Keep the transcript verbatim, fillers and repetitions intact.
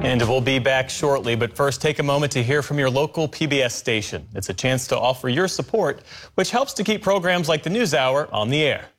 And we'll be back shortly, but first take a moment to hear from your local P B S station. It's a chance to offer your support, which helps to keep programs like the NewsHour on the air.